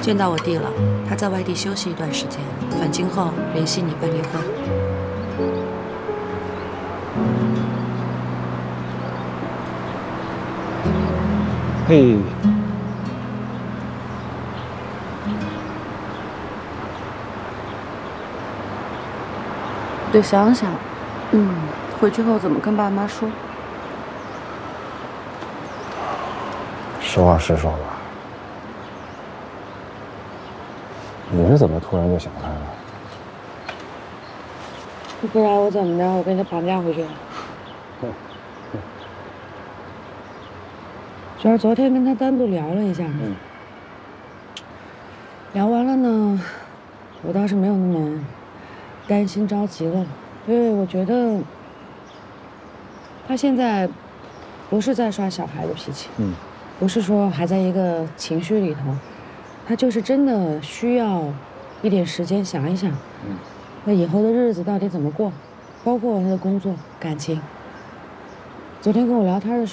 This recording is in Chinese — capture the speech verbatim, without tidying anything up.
见到我弟了，他在外地休息一段时间，返京后联系你办离婚。 嘿。 得想想，嗯，回去后怎么跟爸妈说？ 实话实说吧，你是怎么突然就想开了？ 不然我怎么着？我给他绑架回去了。主要昨天跟他单独聊了一下，嗯，聊完了呢，我倒是没有那么担心着急了，因为我觉得他现在不是在耍小孩的脾气，嗯，不是说还在一个情绪里头，他就是真的需要一点时间想一想，嗯，那以后的日子到底怎么过，包括他的工作、感情。昨天跟我聊天的时候。